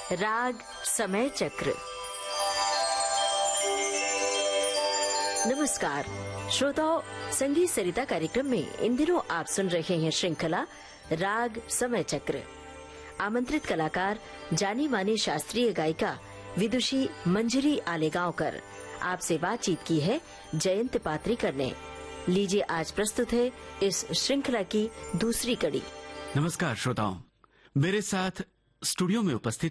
राग समय चक्र। नमस्कार श्रोताओं, संगीत सरिता कार्यक्रम में इन दिनों आप सुन रहे हैं श्रृंखला राग समय चक्र। आमंत्रित कलाकार जानी मानी शास्त्रीय गायिका विदुषी मंजरी आलेगांवकर आपसे बातचीत की है जयंत पात्रीकर ने। लीजिए आज प्रस्तुत है इस श्रृंखला की दूसरी कड़ी। नमस्कार श्रोताओं, मेरे साथ स्टूडियो में उपस्थित